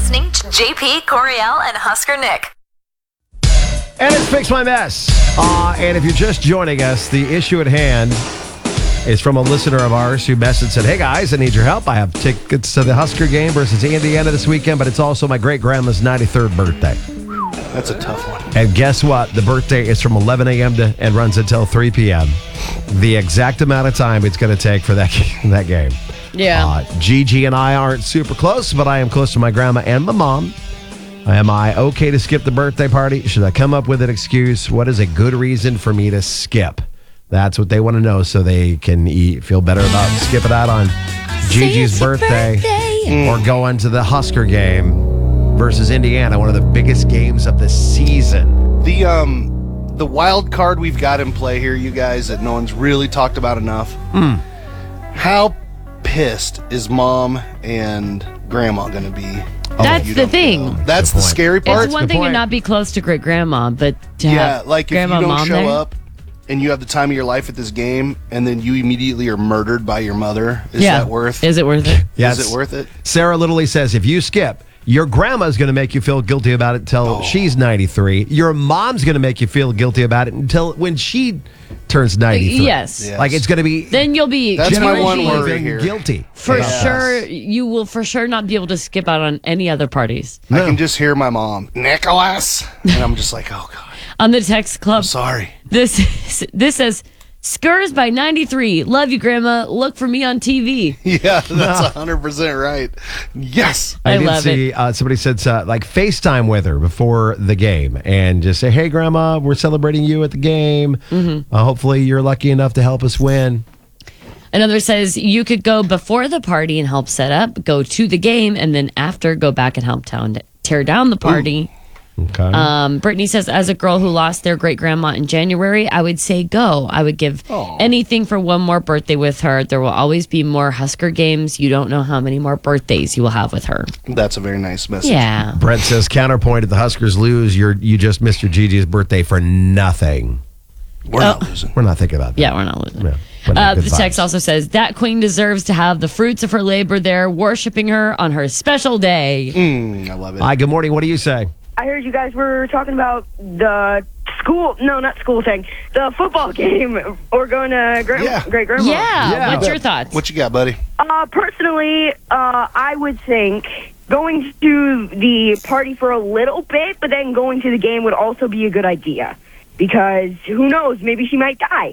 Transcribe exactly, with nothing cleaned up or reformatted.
listening to J P, Coriel, and Husker Nick. And it's Fix My Mess. Uh, and if you're just joining us, the issue at hand is from a listener of ours who messaged and said, hey guys, I need your help. I have tickets to the Husker game versus Indiana this weekend, but it's also my great-grandma's ninety-third birthday. That's a tough one. And guess what? The birthday is from eleven a.m. to and runs until three p.m. The exact amount of time it's going to take for that, that game. Yeah. Uh, Gigi and I aren't super close, but I am close to my grandma and my mom. Am I okay to skip the birthday party? Should I come up with an excuse? What is a good reason for me to skip? That's what they want to know so they can eat, feel better about skipping out on Gigi's birthday, birthday. Or going to the Husker game versus Indiana, one of the biggest games of the season. The um, the wild card we've got in play here, you guys, that no one's really talked about enough. Mm. How pissed is Mom and Grandma going to be? That's the thing. Go? That's the scary part. It's one Good thing point. to not be close to great grandma, but to Yeah, have like if grandma you don't mom show there, up and you have the time of your life at this game, and then you immediately are murdered by your mother, is yeah. that worth? Is it worth it? Yes. Is it worth it? Sarah literally says, if you skip, your grandma's going to make you feel guilty about it until Oh. she's ninety-three. Your mom's going to make you feel guilty about it until when she turns ninety-three. Yes. Yes. Like it's going to be Then you'll be That's my guilty. one worry even here. guilty. For Yes. sure, you will for sure not be able to skip out on any other parties. I can just hear my mom, Nicholas, and I'm just like, oh God, On the text club, I'm sorry. this this says, Skurs by ninety-three. Love you, Grandma. Look for me on T V. Yeah, that's one hundred percent right. Yes. I did love see, it. Uh, somebody said uh, like FaceTime with her before the game and just say, hey, Grandma, we're celebrating you at the game. Mm-hmm. Uh, hopefully you're lucky enough to help us win. Another says, you could go before the party and help set up, go to the game, and then after, go back and help town tear down the party. Okay. Um, Brittany says, as a girl who lost their great grandma in January, I would say go. I would give Aw. anything for one more birthday with her. There will always be more Husker games. You don't know how many more birthdays you will have with her. That's a very nice message. Yeah. Brent says, counterpoint, if the Huskers lose, you're, you just missed your Gigi's birthday for nothing. We're not losing. We're not thinking about that. Yeah, we're not losing. Yeah, but Uh, good the text vibes. also says, that queen deserves to have the fruits of her labor there, worshiping her on her special day. Mm, I love it. Hi, good morning. What do you say? I heard you guys were talking about the school, no, not school thing, the football game, or going to great, Yeah. great grandma. Yeah. Yeah. What's your thoughts? What you got, buddy? Uh, personally, uh, I would think going to the party for a little bit, but then going to the game would also be a good idea. Because who knows, maybe she might die.